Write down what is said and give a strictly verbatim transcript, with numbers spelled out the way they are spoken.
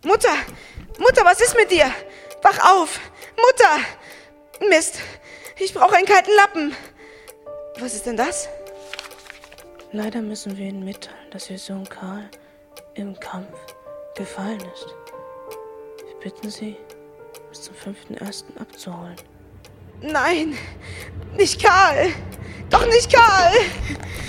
Mutter! Mutter, was ist mit dir? Wach auf! Mutter! Mist, ich brauche einen kalten Lappen. Was ist denn das? Leider müssen wir Ihnen mitteilen, dass Ihr Sohn Karl im Kampf gefallen ist. Wir bitten Sie, bis zum fünften ersten abzuholen. Nein, nicht Karl! Doch nicht Karl!